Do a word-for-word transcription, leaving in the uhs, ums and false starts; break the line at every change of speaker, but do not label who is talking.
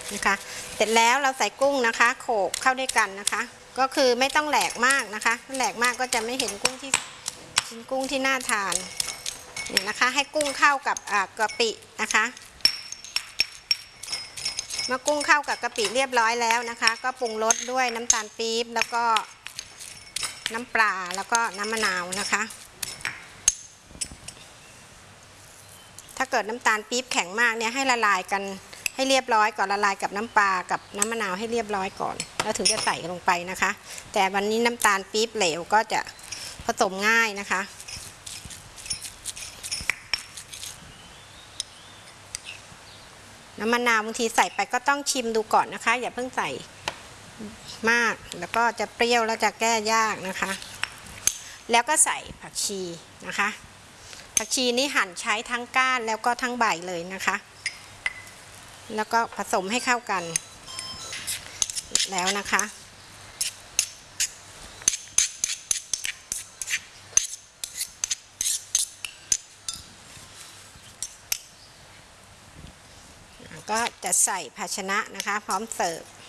นะคะเสร็จแล้วเราใส่กุ้งนะคะโขลกเข้าด้วยกันนะคะก็คือไม่ต้องแหลกมากนะคะแหลกมากก็จะไม่เห็นกุ้งที่ชิ้นกุ้งที่น่าทานนี่นะคะให้กุ้งเข้ากับกะปินะคะเมื่อกุ้งเข้ากับกะปิเรียบร้อยแล้วนะคะก็ปรุงรสด้วยน้ำตาลปี๊บแล้วก็น้ำปลาแล้วก็น้ำมะนาวนะคะถ้าเกิดน้ำตาลปี๊บแข็งมากเนี่ยให้ละลายกันให้เรียบร้อยก่อนละลายกับน้ำปลากับน้ำมะนาวให้เรียบร้อยก่อนแล้วถึงจะใส่ลงไปนะคะแต่วันนี้น้ำตาลปี๊บเหลวก็จะผสมง่ายนะคะน้ำมะนาวบางทีใส่ไปก็ต้องชิมดูก่อนนะคะอย่าเพิ่งใส่มากแล้วก็จะเปรี้ยวแล้วจะแก้ยากนะคะแล้วก็ใส่ผักชีนะคะผักชีนี้หั่นใช้ทั้งก้านแล้วก็ทั้งใบเลยนะคะแล้วก็ผสมให้เข้ากันแล้วนะคะก็จะใส่ภาชนะนะคะพร้อมเสิร์ฟ